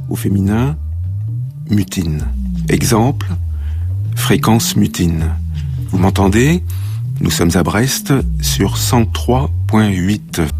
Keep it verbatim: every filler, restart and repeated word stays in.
au féminin, mutine. Exemple, fréquence mutine. Vous m'entendez ? Nous sommes à Brest sur cent trois virgule huit.